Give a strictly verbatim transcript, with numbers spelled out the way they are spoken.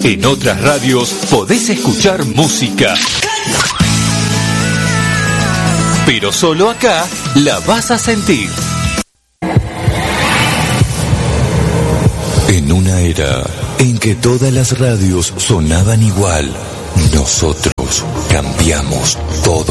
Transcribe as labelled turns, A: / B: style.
A: En otras radios podés escuchar música, pero solo acá la vas a sentir. En una era en que todas las radios sonaban igual, nosotros cambiamos todo.